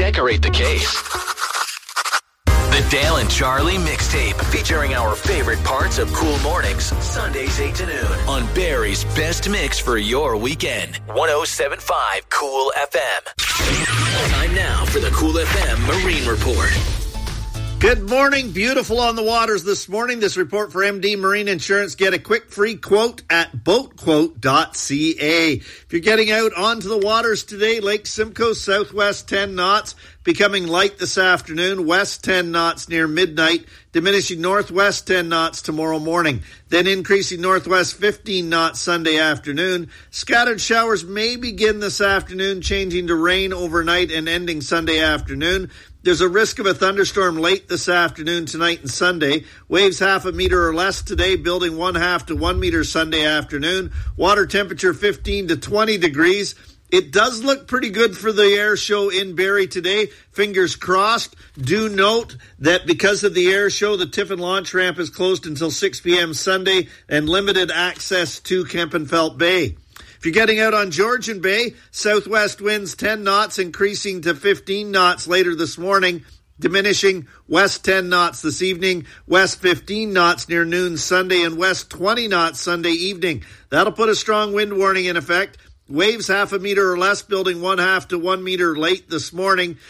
decorate the case. The Dale and Charlie Mixtape, featuring our favorite parts of Cool Mornings, Sundays 8 to noon, on Barrie's best mix for your weekend. 107.5 Cool FM. Time now for the Cool FM Marine Report. Good morning. Beautiful on the waters this morning. This report for MD Marine Insurance. Get a quick free quote at boatquote.ca. If you're getting out onto the waters today, Lake Simcoe, southwest 10 knots, becoming light this afternoon, west 10 knots near midnight, diminishing northwest 10 knots tomorrow morning, then increasing northwest 15 knots Sunday afternoon. Scattered showers may begin this afternoon, changing to rain overnight and ending Sunday afternoon. There's a risk of a thunderstorm late this afternoon, tonight, and Sunday. Waves half a meter or less today, building 1/2 to 1 meter Sunday afternoon. Water temperature 15 to 20 degrees. It does look pretty good for the air show in Barrie today. Fingers crossed. Do note that because of the air show, the Tiffin launch ramp is closed until 6 p.m. Sunday and limited access to Kempenfelt Bay. If you're getting out on Georgian Bay, southwest winds 10 knots, increasing to 15 knots later this morning, diminishing west 10 knots this evening, west 15 knots near noon Sunday, and west 20 knots Sunday evening. That'll put a strong wind warning in effect. Waves half a meter or less, building 1/2 to 1 meter late this morning.